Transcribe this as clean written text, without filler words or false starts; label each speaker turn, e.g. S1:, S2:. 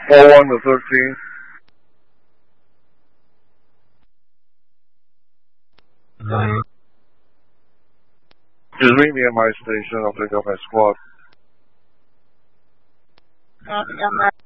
S1: 41 to 13. Just meet me at my station. I'll pick up my squad.
S2: Copy on that.